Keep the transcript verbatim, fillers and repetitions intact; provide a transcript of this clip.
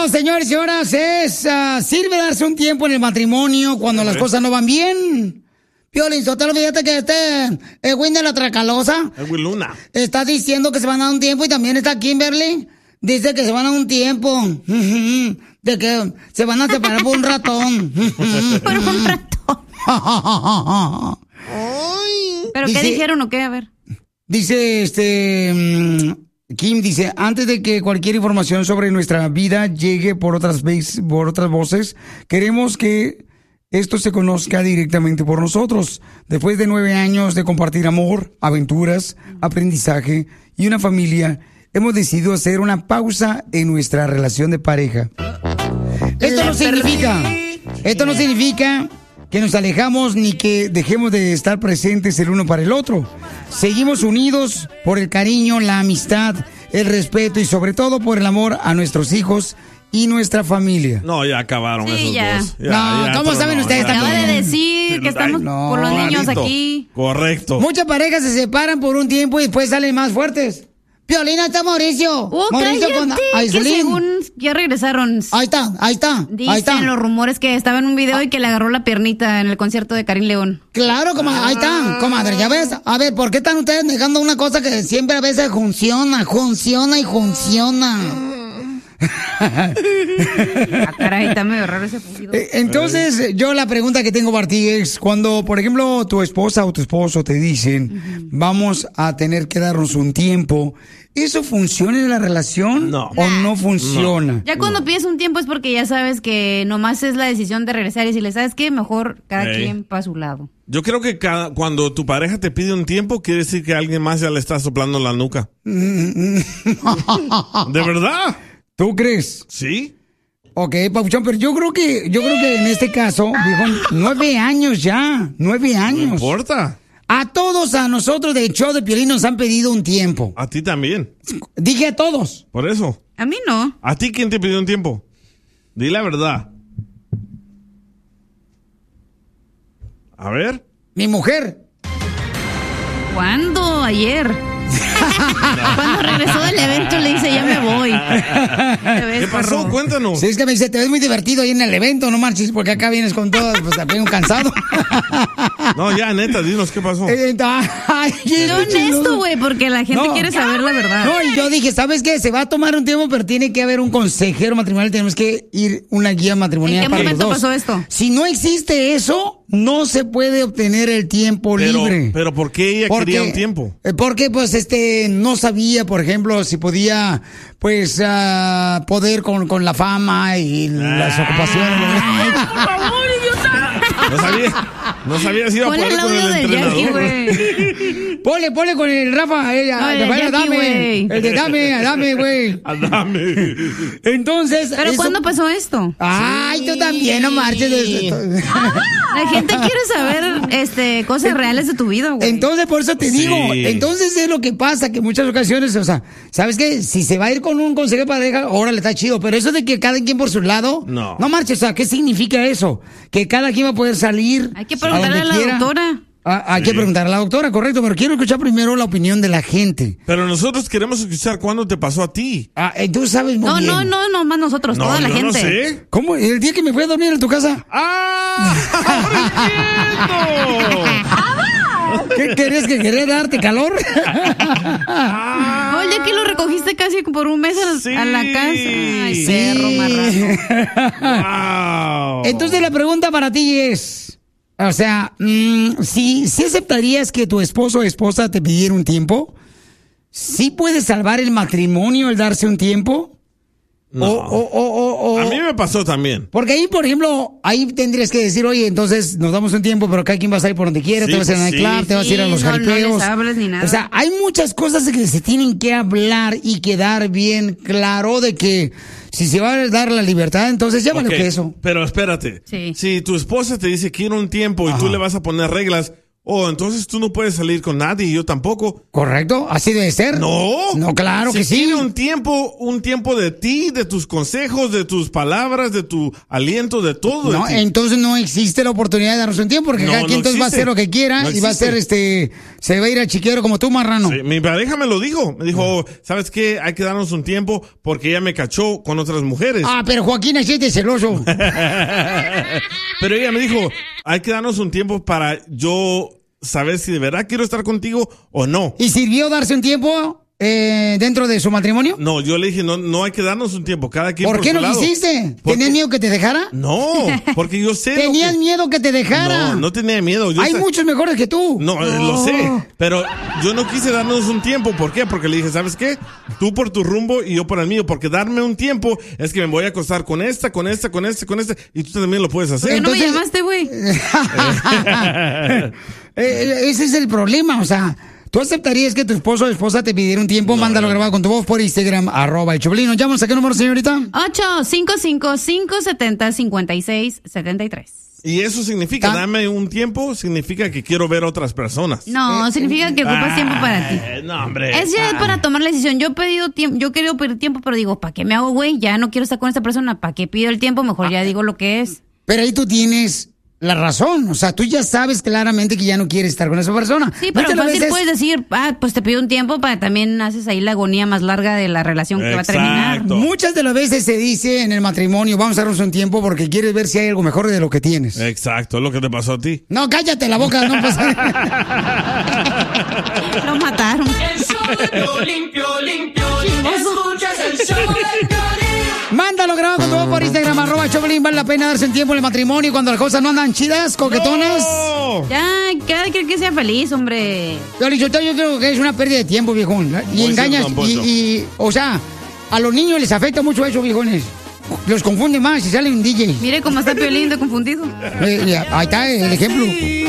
hablamos, señores y señoras, es, uh, ¿sirve darse un tiempo en el matrimonio cuando las cosas no van bien? Piolín Sotelo, fíjate que este Edwin de la Tracalosa Edwin Luna está diciendo que se van a dar un tiempo, y también está Kimberly, dice que se van a dar un tiempo, de que se van a separar por un ratón. Por un ratón. ¿Pero dice, qué dijeron o qué? A ver. Dice, este... Kim dice, antes de que cualquier información sobre nuestra vida llegue por otras, veces, por otras voces, queremos que esto se conozca directamente por nosotros. Después de nueve años de compartir amor, aventuras, aprendizaje y una familia, hemos decidido hacer una pausa en nuestra relación de pareja. Esto no significa, esto no significa que nos alejamos ni que dejemos de estar presentes el uno para el otro. Seguimos unidos por el cariño, la amistad, el respeto y sobre todo por el amor a nuestros hijos y nuestra familia. No, ya acabaron sí, esos ya. dos. Ya, no, ya, ¿cómo saben no, ustedes ya. también? Acaba de decir que estamos no, por los niños Correcto. aquí. Correcto. Muchas parejas se separan por un tiempo y después salen más fuertes. Piolina, está Mauricio. Oh, Mauricio cállate, con que Aislinn. según ya regresaron. Ahí está, ahí está, Dicen ahí está. los rumores que estaba en un video y que le agarró la piernita en el concierto de Karim León. Claro, comadre, ahí está, comadre, ya ves. A ver, ¿por qué están ustedes negando una cosa que siempre a veces funciona, funciona y funciona? Ah, caray, está medio raro ese fundido. Entonces, yo la pregunta que tengo para ti es, cuando, por ejemplo, tu esposa o tu esposo te dicen, uh-huh, vamos a tener que darnos un tiempo, ¿eso funciona en la relación no. o no funciona? No. Ya cuando no. pides un tiempo es porque ya sabes que nomás es la decisión de regresar y si le sabes que mejor cada hey. quien para su lado. Yo creo que cada, cuando tu pareja te pide un tiempo, quiere decir que alguien más ya le está soplando la nuca. ¿De verdad? ¿Tú crees? Sí. Ok, Papuchón, pero yo creo que, yo creo que en este caso, dijo, nueve años ya, nueve años. No importa. A todos, a nosotros de Show de Piolín nos han pedido un tiempo. A ti también. Dije a todos. Por eso. A mí no. ¿A ti quién te pidió un tiempo? Di la verdad. A ver. Mi mujer. ¿Cuándo? Ayer. Cuando regresó del evento le dice, ya me voy. ¿Qué pasó? Cuéntanos. Sí, es que me dice, te ves muy divertido ahí en el evento, no marches, porque acá vienes con todo, pues también cansado. No, ya, neta, dinos qué pasó. Eh, ay, Qué honesto, güey, porque la gente no. quiere saber la verdad. No, y yo dije, ¿sabes qué? Se va a tomar un tiempo, pero tiene que haber un consejero matrimonial, tenemos que ir una guía matrimonial para los dos. ¿En qué momento pasó esto? Si no existe eso, no se puede obtener el tiempo pero, libre. Pero ¿por qué ella porque, quería un tiempo? Porque, pues, este, no sabía, por ejemplo, si podía, pues, uh, poder con, con la fama y las ah, ocupaciones. ¡Por favor, idiota! No sabía, no sabía si iba a poder con el entrenador. Ponle, ponle con el Rafa, ella, no, el Rafael, Jackie, dame, wey. el de dame, dame, güey. Dame. Entonces. ¿Pero eso... cuándo pasó esto? Ay, sí. Tú también, no marches. De... La gente quiere saber, este, cosas reales de tu vida, güey. Entonces, por eso te sí. digo, entonces es lo que pasa, que en muchas ocasiones, o sea, ¿sabes qué? Si se va a ir con un consejero de pareja, órale, está chido, pero eso de que cada quien por su lado, no, no marches, o sea, ¿qué significa eso? Que cada quien va a poder salir. Hay que preguntarle a, a la quiera. doctora. Ah, hay sí. que preguntar a la doctora, correcto, pero quiero escuchar primero la opinión de la gente. Pero nosotros queremos escuchar cuándo te pasó a ti. Ah, eh, tú sabes muy no, bien. No, no, no, más nosotros, no, toda la yo gente. No sé. ¿Cómo? ¿El día que me fui a dormir en tu casa? ¡Ah! ¿Qué querías que quería darte calor? Ah. Oye, que lo recogiste casi por un mes a, sí. a la casa. Ay, sí. perro marrano. Wow. Entonces la pregunta para ti es, o sea, mmm, ¿sí, ¿sí aceptarías que tu esposo o esposa te pidiera un tiempo? ¿Sí puede salvar el matrimonio el darse un tiempo? No. O, o, o, o, a mí me pasó también. Porque ahí, por ejemplo, ahí tendrías que decir, oye, entonces nos damos un tiempo, pero cada quien va a salir por donde quiera, sí, te vas a ir al nightclub, sí, te vas a ir a los sí, jaripeos. No les hables ni nada. O sea, hay muchas cosas que se tienen que hablar y quedar bien claro de que si se va a dar la libertad, entonces ya vale okay, que eso. Pero espérate, sí. si tu esposa te dice quiero un tiempo y Ajá. tú le vas a poner reglas, oh, entonces tú no puedes salir con nadie y yo tampoco. Correcto, así debe ser. No. No, claro si que sí. tiene un tiempo, un tiempo de ti, de tus consejos, de tus palabras, de tu aliento, de todo. No, de ti. entonces no existe la oportunidad de darnos un tiempo porque No, cada quien no entonces va a existe. hacer lo que quiera No y va a existe. ser este, se va a ir al chiquero como tú, marrano. Sí, mi pareja me lo dijo. Me dijo, oh, ¿sabes qué? Hay que darnos un tiempo porque ella me cachó con otras mujeres. Ah, pero Joaquín así es de celoso. Pero ella me dijo, hay que darnos un tiempo para yo saber si de verdad quiero estar contigo o no. ¿Y sirvió darse un tiempo eh, dentro de su matrimonio? No, yo le dije, no, no hay que darnos un tiempo, cada quien ¿Por por qué su no lado. quisiste? Porque- ¿Tenías miedo que te dejara? No, porque yo sé. lo ¿Tenías que- miedo que te dejara? No, no tenía miedo. Yo Hay sé- muchos mejores que tú. No, eh, lo sé, pero yo no quise darnos un tiempo. ¿Por qué? Porque le dije, ¿sabes qué? Tú por tu rumbo y yo por el mío. Porque darme un tiempo es que me voy a acostar con esta, con esta, con esta, con esta. Y tú también lo puedes ¿Por hacer. qué no me Entonces- llamaste, güey? Eh, ese es el problema, o sea, ¿tú aceptarías que tu esposo o esposa te pidiera un tiempo? Mándalo grabado con tu voz por Instagram, arroba el Choplin. ¿Nos llamamos a qué número, señorita? ocho cinco cinco, cinco siete cero, cinco seis siete tres. Y eso significa, Ta- dame un tiempo, significa que quiero ver otras personas. No, significa que ocupas tiempo para ti. Eh, No, hombre. Es ya para tomar la decisión. Yo he pedido tiempo, yo he querido pedir tiempo, pero digo, ¿para qué me hago, güey? Ya no quiero estar con esta persona. ¿Para qué pido el tiempo? Mejor ya digo lo que es. Pero ahí tú tienes la razón, o sea, tú ya sabes claramente que ya no quieres estar con esa persona. Sí, pero Muchas fácil veces- puedes decir, ah, pues te pido un tiempo para también haces ahí la agonía más larga de la relación que va a terminar. Exacto. Muchas de las veces se dice en el matrimonio, vamos a darnos un tiempo porque quieres ver si hay algo mejor de lo que tienes. Exacto, es lo que te pasó a ti. No, cállate la boca, no pasa. Lo mataron. El show de Piolín, Piolín, Piolín. Escuchas el show de Piolín. Mándalo grabado con tu voz por Instagram, arroba Choplin. Vale la pena darse un tiempo en el matrimonio cuando las cosas no andan chidas, coquetonas. ¡No! Ya, cada quien que sea feliz, hombre. Yo, yo creo que es una pérdida de tiempo, viejón. Y Muy engañas, cierto, don y, Poncho. y, o sea, a los niños les afecta mucho eso, viejones. Los confunden más y sale un D J. Mire cómo está Piolín de confundido. Eh, ahí está el ejemplo.